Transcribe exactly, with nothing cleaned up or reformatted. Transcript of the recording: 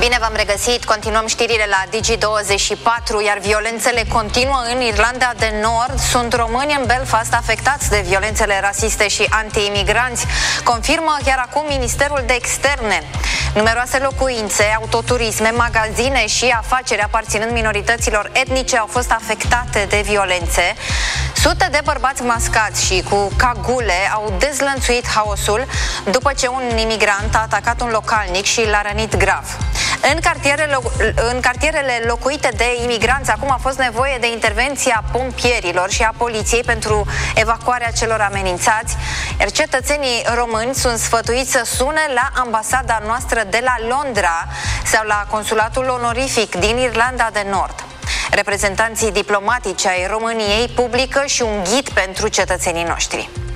Bine v-am regăsit, continuăm știrile la Digi douăzeci și patru, iar violențele continuă în Irlanda de Nord. Sunt români în Belfast afectați de violențele rasiste și anti-imigranți, confirmă chiar acum Ministerul de Externe. Numeroase locuințe, autoturisme, magazine și afaceri aparținând minorităților etnice au fost afectate de violențe. Sute de bărbați mascați și cu cagule au dezlănțuit haosul după ce un imigrant a atacat un localnic și l-a rănit grav. În cartierele, în cartierele locuite de imigranți acum a fost nevoie de intervenția pompierilor și a poliției pentru evacuarea celor amenințați, iar cetățenii români sunt sfătuiți să sune la ambasada noastră de la Londra sau la consulatul onorific din Irlanda de Nord. Reprezentanții diplomatici ai României publică și un ghid pentru cetățenii noștri.